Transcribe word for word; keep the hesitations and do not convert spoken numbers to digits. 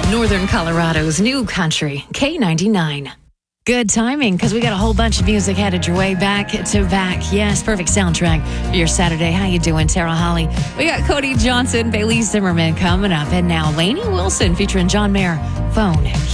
Northern Colorado's new country, K ninety-nine. Good timing, because we got a whole bunch of music headed your way back to back. Yes, perfect soundtrack for your Saturday. How you doing, Tara Holly? We got Cody Johnson, Bailey Zimmerman coming up. And now Lainey Wilson featuring John Mayer, Phone.